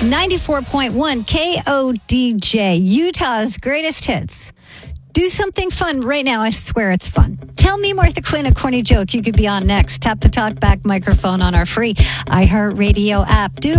94.1 KODJ, Utah's greatest hits. Do something fun right now. I swear it's fun. Tell me, Martha Quinn, a corny joke you could be on next. Tap the talkback microphone on our free iHeartRadio app. Do